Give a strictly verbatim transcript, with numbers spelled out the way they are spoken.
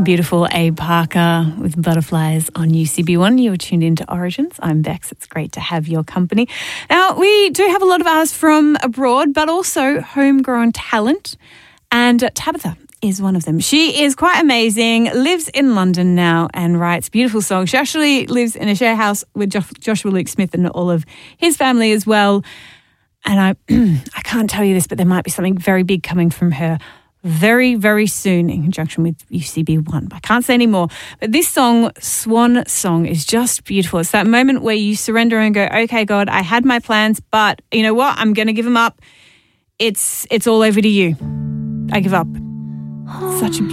Beautiful Abe Parker with Butterflies on U C B one. You're tuned into Origins. I'm Bex. It's great to have your company. Now, we do have a lot of artists from abroad, but also homegrown talent. And Tabitha is one of them. She is quite amazing, lives in London now and writes beautiful songs. She actually lives in a share house with jo- Joshua Luke Smith and all of his family as well. And I, I can't tell you this, but there might be something very big coming from her very, very soon in conjunction with U C B one. I can't say any more. But this song, Swan Song, is just beautiful. It's that moment where you surrender and go, okay, God, I had my plans, but you know what? I'm going to give them up. It's it's all over to you. I give up. Such a